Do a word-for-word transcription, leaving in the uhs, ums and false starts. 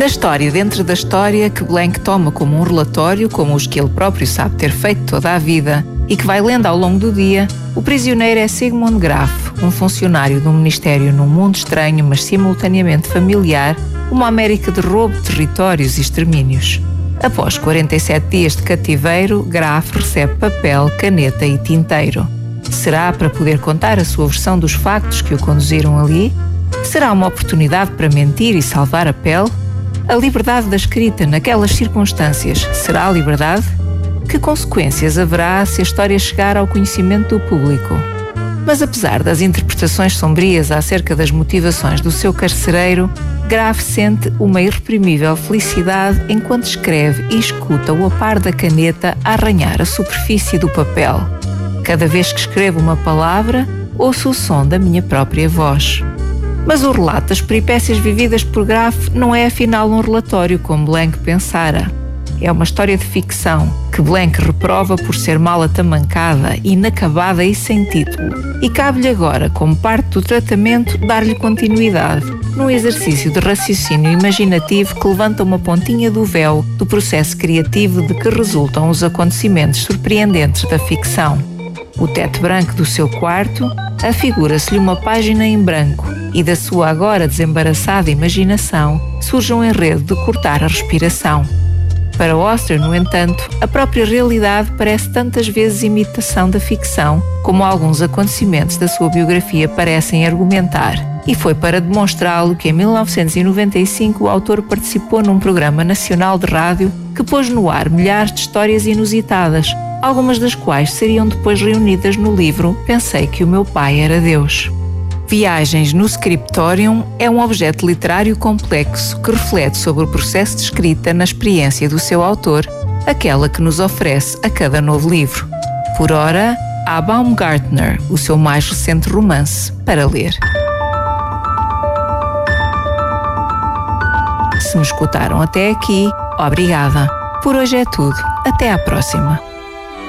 Na história dentro da história que Blank toma como um relatório, como os que ele próprio sabe ter feito toda a vida e que vai lendo ao longo do dia, o prisioneiro é Sigmund Graf, um funcionário do Ministério num mundo estranho, mas simultaneamente familiar, uma América de roubo, territórios e extermínios. Após quarenta e sete dias de cativeiro, Graf recebe papel, caneta e tinteiro. Será para poder contar a sua versão dos factos que o conduziram ali? Será uma oportunidade para mentir e salvar a pele? A liberdade da escrita naquelas circunstâncias será a liberdade? Que consequências haverá se a história chegar ao conhecimento do público? Mas apesar das interpretações sombrias acerca das motivações do seu carcereiro, Graf sente uma irreprimível felicidade enquanto escreve e escuta-o a par da caneta a arranhar a superfície do papel. Cada vez que escrevo uma palavra, ouço o som da minha própria voz. Mas o relato das peripécias vividas por Graf não é afinal um relatório como Blank pensara. É uma história de ficção que Blank reprova por ser mal atamancada, inacabada e sem título. E cabe-lhe agora, como parte do tratamento, dar-lhe continuidade, num exercício de raciocínio imaginativo que levanta uma pontinha do véu do processo criativo de que resultam os acontecimentos surpreendentes da ficção. O teto branco do seu quarto afigura-se-lhe uma página em branco e da sua agora desembaraçada imaginação surge um enredo de cortar a respiração. Para Auster, no entanto, a própria realidade parece tantas vezes imitação da ficção, como alguns acontecimentos da sua biografia parecem argumentar. E foi para demonstrá-lo que em mil novecentos e noventa e cinco o autor participou num programa nacional de rádio que pôs no ar milhares de histórias inusitadas, algumas das quais seriam depois reunidas no livro Pensei que o meu pai era Deus. Viagens no Scriptorium é um objeto literário complexo que reflete sobre o processo de escrita na experiência do seu autor, aquela que nos oferece a cada novo livro. Por ora, há Baumgartner, o seu mais recente romance, para ler. Se me escutaram até aqui, obrigada. Por hoje é tudo. Até à próxima.